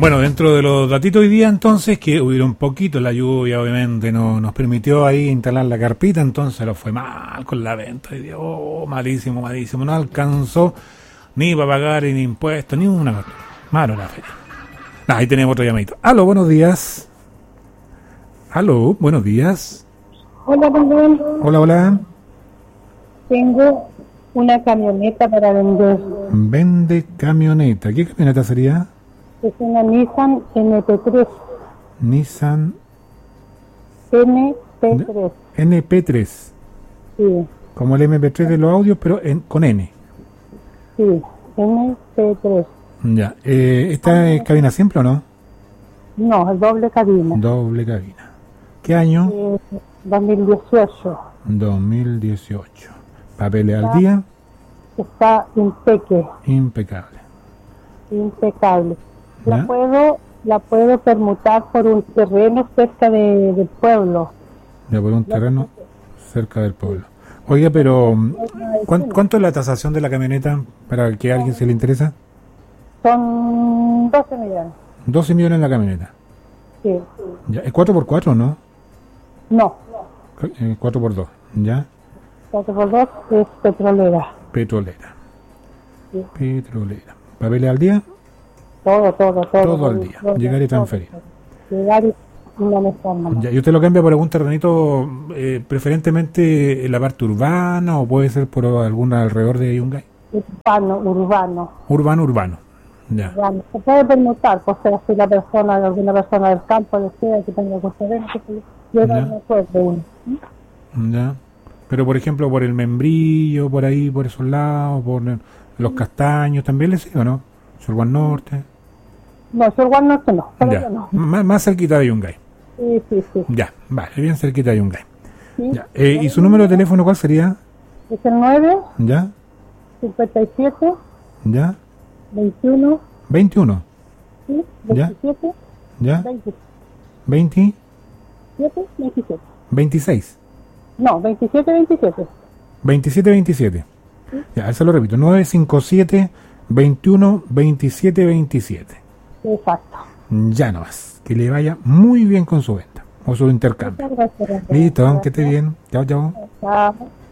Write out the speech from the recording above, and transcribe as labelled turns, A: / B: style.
A: Bueno, dentro de los datitos hoy día entonces, que hubiera un poquito, la lluvia obviamente no nos permitió ahí instalar la carpita, entonces lo fue mal con la venta. Hoy día, malísimo, malísimo. No alcanzó ni para pagar ni impuestos, ni una cosa. Malo la feria. Ahí tenemos otro llamadito. Aló, buenos días. Aló, buenos días.
B: Hola, Rubén.
A: Hola, hola.
B: Tengo una camioneta para vender.
A: Vende camioneta. ¿Qué camioneta sería?
B: Es una Nissan NP3.
A: Nissan
B: NP3.
A: NP3.
B: Sí,
A: Como el MP3 de los audios, pero con N.
B: sí, NP3.
A: Ya. ¿Esta es cabina simple o no?
B: No, es doble cabina.
A: Doble cabina. ¿Qué año?
B: 2018.
A: 2018. Papeles al día.
B: Está
A: Impecable.
B: impecable.
A: ¿Ya?
B: La puedo permutar por un terreno cerca del pueblo.
A: Ya, por un terreno cerca del pueblo. Oiga, pero ¿cuánto es la tasación de la camioneta para que a alguien se le interesa?
B: Son 12 millones.
A: 12 millones en la camioneta.
B: Sí.
A: Ya, ¿es 4x4 no?
B: No,
A: 4x2. ¿Ya?
B: 4x2 es petrolera.
A: Petrolera.
B: Sí.
A: Petrolera. ¿Papeles al día?
B: Todo
A: Todo al día. Llegar y transferir.
B: Llegar y no me están.
A: Ya, ¿y usted lo cambia por algún terrenito preferentemente en la parte urbana o puede ser por algún alrededor de Yungay?
B: Urbano.
A: Urbano. Ya.
B: Urbano. Se puede permutar, pues si alguna persona del campo desea que tenga que terreno, que se llega a un acuerdo uno.
A: Ya. Pero por ejemplo por el Membrillo, por ahí, por esos lados, por los Castaños, ¿también le sigue o no? Sur Norte.
B: No, Sur Norte no,
A: Ya.
B: no.
A: Más cerquita de Yungay.
B: Sí.
A: Ya, vale, bien cerquita de Yungay.
B: Sí.
A: Ya. ¿Y su número de teléfono cuál sería?
B: Es el 9
A: ¿Ya?
B: 57
A: ¿Ya?
B: 21
A: 21.
B: sí,
A: ¿Ya?
B: 27
A: ¿Ya?
B: 27 27
A: 26.
B: No, 27.
A: 27. Ya, eso lo repito. 957 21 27.
B: Exacto.
A: Ya no más. Que le vaya muy bien con su venta o su intercambio.
B: Muchas gracias.
A: Listo, que esté bien. Chao.
B: Chao.